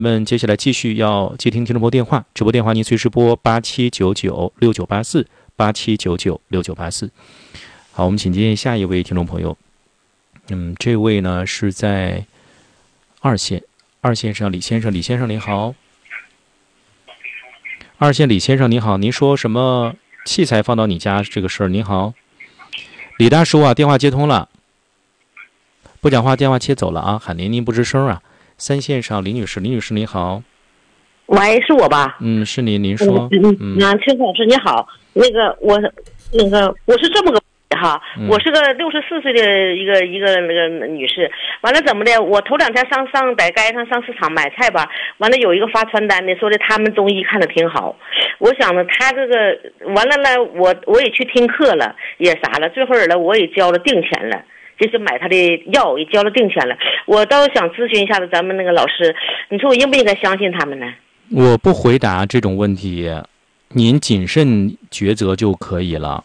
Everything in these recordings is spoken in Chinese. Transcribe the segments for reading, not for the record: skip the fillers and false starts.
们接下来继续要接听听众朋友电话，直播电话您随时拨87996984，87996984。好，我们请接下一位听众朋友。这位呢是在二线上李先生，李先生您好。二线李先生您好，您说什么器材放到你家这个事儿？您好，李大叔啊，电话接通了，不讲话电话切走了啊，喊您不吱声啊。三线上李女士，李女士你好。 喂，是我吧？ 是您说。 崔老师你好，我是这么个哈，我是个64岁的一个那个女士，完了怎么的？我头2天在街上上市场买菜吧，完了有一个发传单的说的他们中医看的挺好，我想呢他这个完了呢，我也去听课了，也啥了，最后呢我也交了定钱了。就是买他的药也交了定钱了，我倒想咨询一下子咱们那个老师，你说我应不应该相信他们呢？ 我不回答这种问题，您谨慎抉择就可以了。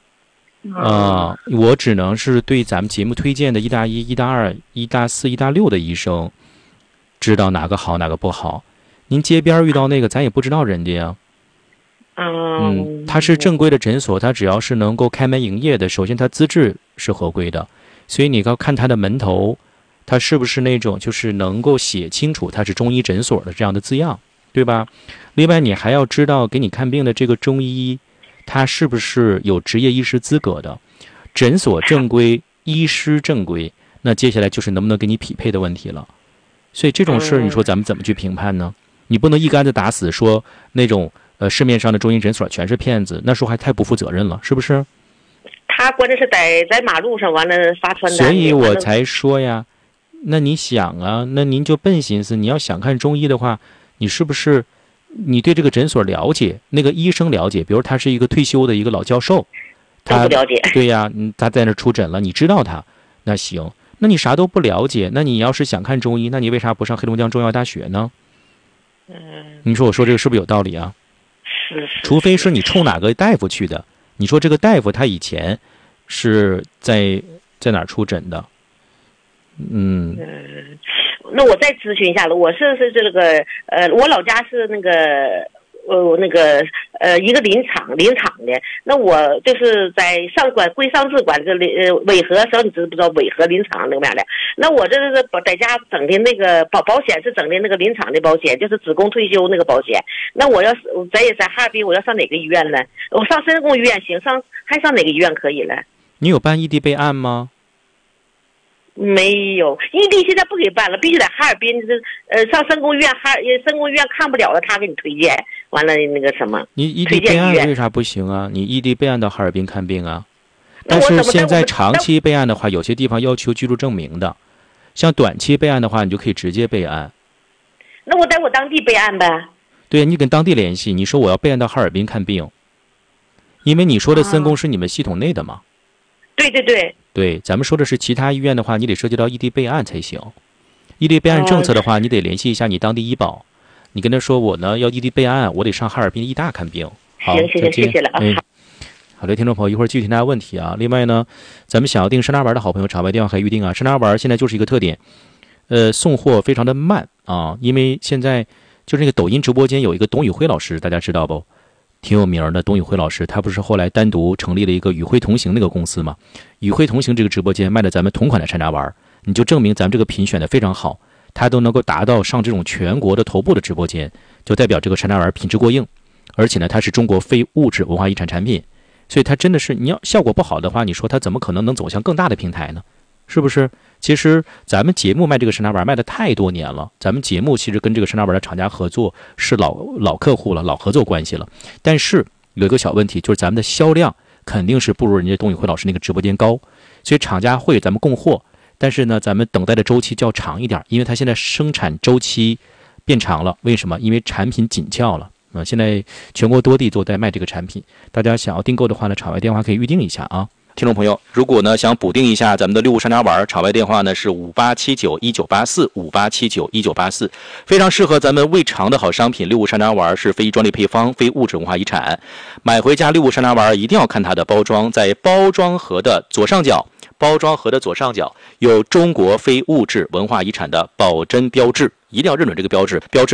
我只能是对咱们节目推荐的1大1、1大2、1大4、1大6的医生，知道哪个好哪个不好。您街边遇到那个，咱也不知道人家呀。他是正规的诊所，他只要是能够开门营业的，首先他资质是合规的。所以你要看他的门头，他是不是那种就是能够写清楚他是中医诊所的这样的字样，对吧？另外你还要知道给你看病的这个中医，他是不是有执业医师资格的，诊所正规，医师正规，那接下来就是能不能给你匹配的问题了。所以这种事你说咱们怎么去评判呢？你不能一竿子打死说那种市面上的中医诊所全是骗子，那时候还太不负责任了，是不是？ 他关键是在马路上完了发传单， 所以我才说呀，那你想啊，那您就笨心思，你要想看中医的话，你是不是你对这个诊所了解，那个医生了解，比如他是一个退休的一个老教授， 他不了解， 对呀，他在那出诊了，你知道他，那行，那你啥都不了解，那你要是想看中医，那你为啥不上黑龙江中药大学呢？你说我说这个是不是有道理啊？ 是， 除非是你冲哪个大夫去的。你说这个大夫他以前是在哪儿出诊的？ 那我再咨询一下了，我是这个我老家是那个一个临场的，那我就是在归上市管这个委和时候，你知不知道委和临场那个样的？那我这是在家整的那个保险是整的那个临场的保险，就是职工退休那个保险。那我要是在哈尔滨，我要上哪个医院呢？我上深工医院行，还上哪个医院可以了？ 你有办异地备案吗？ 没有，异地现在不给办了，必须在哈尔滨。上深工医院，深工医院看不了了，他给你推荐，完了那个什么。 你异地备案为啥不行啊？你异地备案到哈尔滨看病啊？但是现在长期备案的话，有些地方要求居住证明的，像短期备案的话，你就可以直接备案。 那我在我当地备案呗。 对，你跟当地联系，你说我要备案到哈尔滨看病，因为你说的深工是你们系统内的嘛。对，咱们说的是其他医院的话，你得涉及到异地备案才行。异地备案政策的话，你得联系一下你当地医保，你跟他说我呢要异地备案，我得上哈尔滨医大看病。好， 行，谢谢了啊。 好的，听众朋友，一会儿继续听大家问题啊。另外呢，咱们想要订山楂丸的好朋友，场外电话可以预定啊。山楂丸现在就是一个特点，送货非常的慢啊，因为现在就是那个抖音直播间有一个董宇辉老师，大家知道不？挺有名的董宇辉老师，他不是后来单独成立了一个宇辉同行那个公司吗？宇辉同行这个直播间卖的咱们同款的山楂丸，你就证明咱们这个品选的非常好，它都能够达到上这种全国的头部的直播间，就代表这个山楂丸品质过硬，而且呢，它是中国非物质文化遗产产品，所以它真的是，你要效果不好的话，你说它怎么可能走向更大的平台呢？是不是？其实咱们节目卖这个山楂丸卖的太多年了，咱们节目其实跟这个山楂丸的厂家合作是老客户了，老合作关系了。但是有一个小问题，就是咱们的销量肯定是不如人家董宇辉老师那个直播间高，所以厂家会给咱们供货，但是呢，咱们等待的周期较长一点，因为它现在生产周期变长了。为什么？因为产品紧俏了。现在全国多地都在卖这个产品，大家想要订购的话呢，场外电话可以预定一下啊。听众朋友，如果呢想补订一下咱们的六物山楂丸，场外电话呢是58791984，58791984，非常适合咱们胃肠的好商品。六物山楂丸是非专利配方，非物质文化遗产。买回家六物山楂丸一定要看它的包装，在包装盒的左上角包装盒的左上角有中国非物质文化遗产的保真标志，一定要认准这个标志，标志